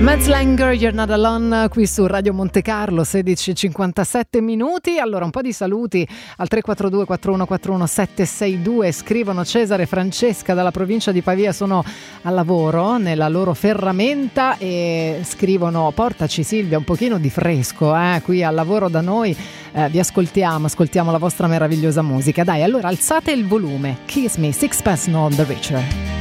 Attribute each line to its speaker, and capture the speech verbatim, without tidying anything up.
Speaker 1: Matt Langer, You're Not Alone, qui su Radio Monte Carlo, sedici e cinquantasette minuti. Allora, un po' di saluti al tre quattro due quattro uno quattro uno sette sei due. Scrivono Cesare e Francesca dalla provincia di Pavia, sono al lavoro nella loro ferramenta e scrivono: portaci Silvia un pochino di fresco eh, qui al lavoro da noi. Eh, vi ascoltiamo, ascoltiamo la vostra meravigliosa musica. Dai, allora alzate il volume. Kiss Me, Sixpence None the Richer.